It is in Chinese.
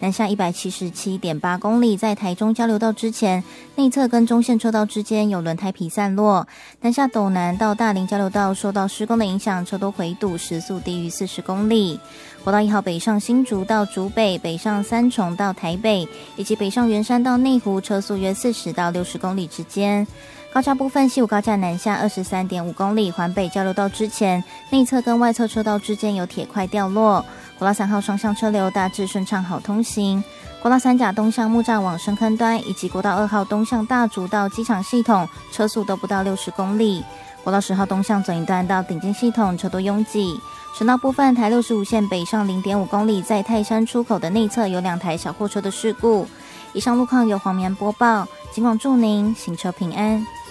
南下177.8公里，在台中交流道之前，内侧跟中线车道之间有轮胎皮散落。南下斗南到大林交流道受到施工的影响，车多回堵，时速低于40公里。国道1号北上新竹到竹北，北上三重到台北，以及北上圆山到内湖，车速约40到60公里之间。高架部分，西武高架南下23.5公里，环北交流道之前，内侧跟外侧车道之间有铁块掉落。国道3号双向车流大致顺畅好通行。国道3甲东向木栅往深坑端，以及国道2号东向大竹到机场系统，车速都不到60公里。国道10号东向总一段到顶尖系统，车多拥挤。省道部分，台65线北上0.5公里，在泰山出口的内侧有2台小货车的事故。以上路况由黄棉播报，尽管祝您行车平安。